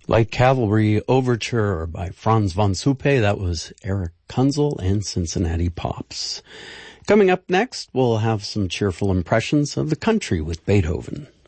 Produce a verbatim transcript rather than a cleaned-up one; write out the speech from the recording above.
Light Cavalry Overture by Franz von Suppe. That was Eric Kunzel and Cincinnati Pops. Coming up next, we'll have some cheerful impressions of the country with Beethoven.